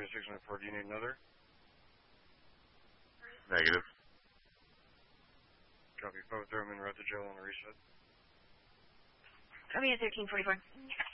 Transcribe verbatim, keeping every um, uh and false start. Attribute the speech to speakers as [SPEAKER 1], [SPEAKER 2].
[SPEAKER 1] twenty-six nine four, do you need another?
[SPEAKER 2] Negative.
[SPEAKER 1] Copy. Both throw them in, route to jail on the reset.
[SPEAKER 3] Romeo thirteen forty-four.